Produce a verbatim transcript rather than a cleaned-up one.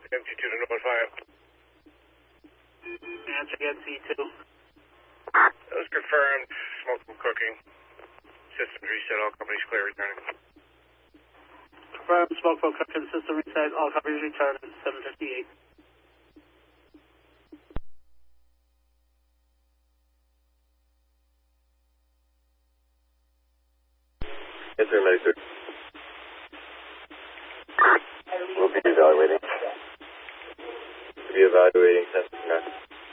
M T two to North five. Answer again, C two. That was confirmed. Smoke from cooking. Systems reset. All companies clear. Returning. Confirmed. Smoke from cooking. System reset. All companies return at seven fifty-eight. Yes, sir, medic, sir. We'll be evaluating. We'll be evaluating.